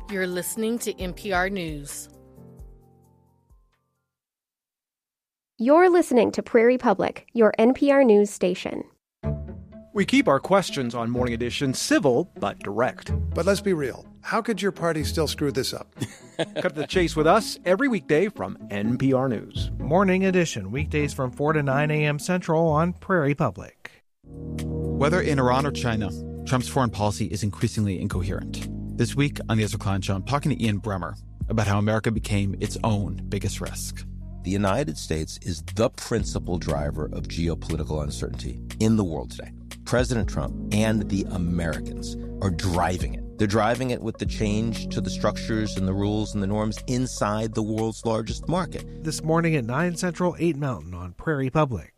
You're listening to NPR News. You're listening to Prairie Public, your NPR news station. We keep our questions on Morning Edition civil but direct. But let's be real. How could your party still screw this up? Cut to the chase with us every weekday from NPR News. Morning Edition, weekdays from 4 to 9 a.m. Central on Prairie Public. Whether in Iran or China, Trump's foreign policy is increasingly incoherent. This week on the Ezra Klein Show, I'm talking to Ian Bremmer about how America became its own biggest risk. The United States is the principal driver of geopolitical uncertainty in the world today. President Trump and the Americans are driving it. They're driving it with the change to the structures and the rules and the norms inside the world's largest market. This morning at 9 Central, 8 Mountain on Prairie Public.